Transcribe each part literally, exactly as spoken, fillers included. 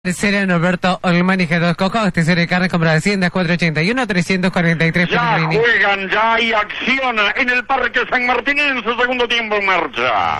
Tercera Norberto Olmani G dos Coco, abastecedor de carne, compra de haciendas cuatro ochenta y uno, trescientos cuarenta y tres. Ya juegan, ya hay acción en el Parque San Martín en su segundo tiempo en marcha.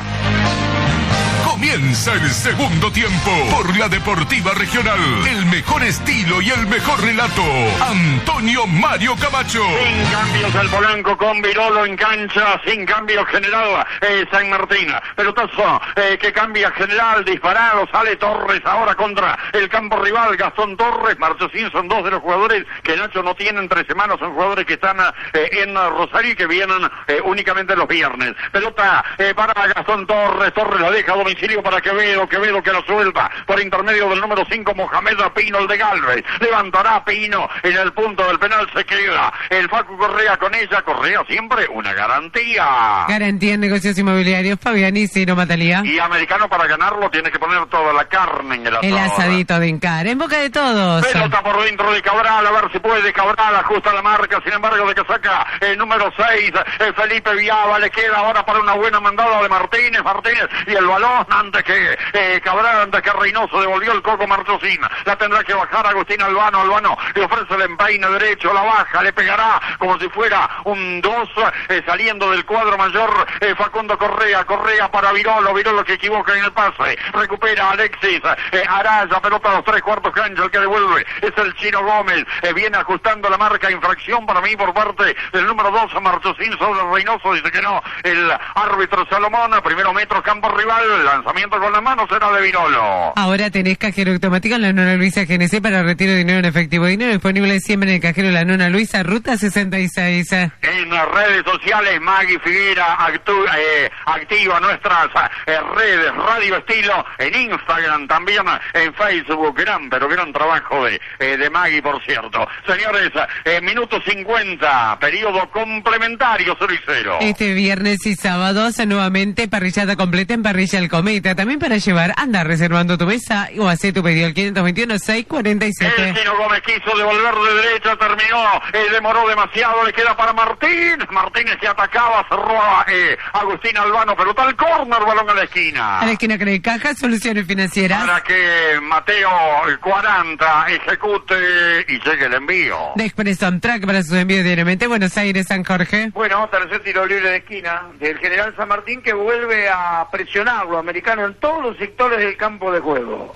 Comienza el segundo tiempo por la Deportiva Regional. El mejor estilo y el mejor relato. Antonio Mario Camacho. Sin cambios el Polanco con Virolo en cancha. Sin cambios general eh, San Martín. Pelotazo eh, que cambia general. Disparado. Sale Torres ahora contra el campo rival. Gastón Torres. Marchesín son dos de los jugadores que Nacho no tiene entre semanas. Son jugadores que están eh, en Rosario y que vienen eh, únicamente los viernes. Pelota eh, para Gastón Torres. Torres la deja a domicilio para Quevedo, Quevedo que la suelta por intermedio del número cinco, Mohamed Pino, el de Galvez. Levantará Pino en el punto del penal, se queda el Facu Correa con ella. Correa siempre una garantía. Garantía en negocios inmobiliarios, Fabiani, Ciro Matalía. Y Americano para ganarlo tiene que poner toda la carne en el asador. El asadito de Incar, en boca de todos. Pelota por dentro de Cabral, a ver si puede. Cabral ajusta la marca, sin embargo de que saca el número seis, el Felipe Viaba, le queda ahora para una buena mandada de Martínez, Martínez y el balón antes que eh, Cabral, antes que Reynoso devolvió el Coco Marchesín. La tendrá que bajar Agustín Albano, Albano le ofrece el empeine derecho, la baja, le pegará como si fuera un dos, eh, saliendo del cuadro mayor eh, Facundo Correa, Correa para Virolo, Virolo que equivoca en el pase, recupera Alexis, eh, Araya, pelota a los tres cuartos cancha, el que devuelve es el Chino Gómez, eh, viene ajustando la marca, infracción para mí por parte del número dos, Marchesín sobre Reynoso, dice que no, el árbitro Salomón, primero metro, campo rival, lanzamiento con la mano será de Virolo. Ahora tenés cajero automático en la Nona Luisa G N C para retiro de dinero en efectivo, dinero disponible siempre en el cajero de la Nona Luisa, ruta sesenta y seis. En las redes sociales, Maggie Figuera actu eh, activa nuestras eh, redes, Radio Estilo, en Instagram, también en Facebook, gran, pero gran trabajo de, eh, de Maggie, por cierto. Señores, eh, minuto cincuenta, periodo complementario, cero y cero. Este viernes y sábados, nuevamente parrillada completa en Parrilla El Cometa, también para llevar, anda reservando tu mesa o hace tu pedido al quinientos veintiuno, seiscientos cuarenta y siete. El Chino Gómez quiso devolver de derecha, terminó, eh, demoró demasiado, le queda para Martín, Martínez que atacaba, cerró a eh, Agustín Albano, pelota al córner, balón a la esquina. A la esquina cree caja, soluciones financieras. Para que Mateo cuarenta ejecute y llegue el envío. De Express On Track para sus envíos diariamente, Buenos Aires, San Jorge. Bueno, tercer tiro libre de esquina del General San Martín que vuelve a presionarlo, Americano, en todos los sectores del campo de juego.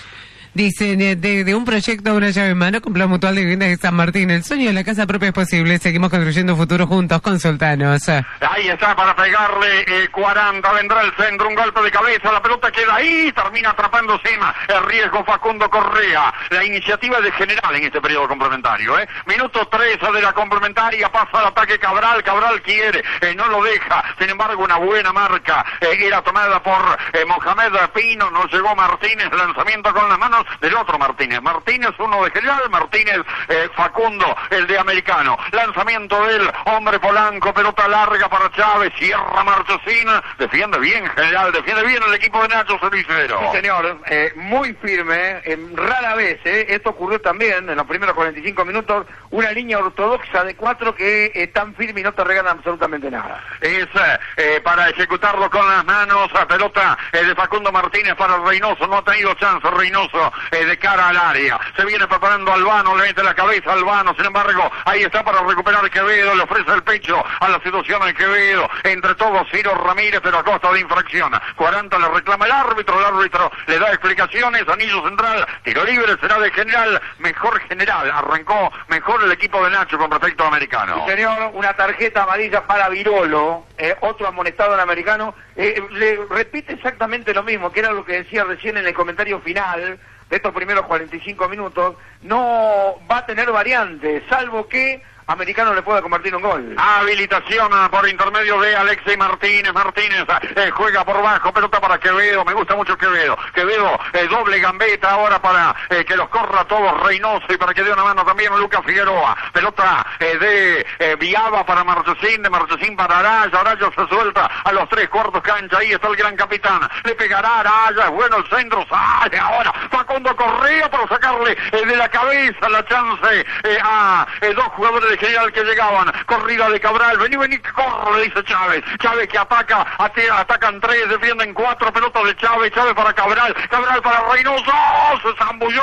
Dicen, de, de un proyecto a una llave en mano, con Plan Mutual de Viviendas de San Martín. El sueño de la casa propia es posible. Seguimos construyendo futuro juntos. Consultanos. Ahí está para pegarle eh, cuarenta. Vendrá el centro. Un golpe de cabeza. La pelota queda ahí. Termina atrapándose en el riesgo Facundo Correa. La iniciativa de general en este periodo complementario. ¿eh? Minuto trece de la complementaria. Pasa al ataque Cabral. Cabral quiere. Eh, no lo deja. Sin embargo, una buena marca. Eh, era tomada por eh, Mohamed Pino. No llegó Martínez. Lanzamiento con las manos del otro Martínez. Martínez, uno de general, Martínez, eh, Facundo, el de Americano. Lanzamiento del hombre Polanco, pelota larga para Chávez, cierra Marchesín, defiende bien general, defiende bien el equipo de Nacho Cenicero. Sí, señor, eh, muy firme, eh, rara vez, eh, esto ocurrió también en los primeros cuarenta y cinco minutos, una línea ortodoxa de cuatro que es tan firme y no te regalan absolutamente nada. Es eh, para ejecutarlo con las manos, a pelota eh, de Facundo Martínez para Reynoso, no ha tenido chance Reynoso eh, de cara al área, se viene preparando Albano, le mete la cabeza a Albano, sin embargo, ahí está para recuperar Quevedo, le ofrece el pecho a la situación de Quevedo, entre todos Ciro Ramírez, pero a costa de infracción, cuarenta le reclama el árbitro, el árbitro le da explicaciones, anillo central, tiro libre, será de general, mejor general, arrancó mejor el equipo de Nacho con respecto a Americano. Sí, señor, una tarjeta amarilla para Virolo, eh, otro amonestado en Americano, eh, le repite exactamente lo mismo, que era lo que decía recién en el comentario final de estos primeros cuarenta y cinco minutos, no va a tener variantes, salvo que Americano le puede convertir un gol. Habilitación por intermedio de Alexis Martínez. Martínez eh, juega por bajo, pelota para Quevedo. Me gusta mucho Quevedo. Quevedo, eh, doble gambeta ahora para eh, que los corra todos Reynoso y para que dé una mano también Lucas Figueroa. Pelota eh, de eh, Viaba para Marchesín, de Marchesín para Araya. Araya se suelta a los tres cuartos cancha. Ahí está el gran capitán. Le pegará Araya. Bueno, el centro sale ahora. Facundo Correa para sacarle eh, de la cabeza la chance eh, a eh, dos jugadores de General que llegaban, corrida de Cabral, vení, vení, que corre, le dice Chávez, Chávez que ataca, ate- atacan tres, defienden cuatro, pelotas de Chávez, Chávez para Cabral, Cabral para Reynoso, se zambulló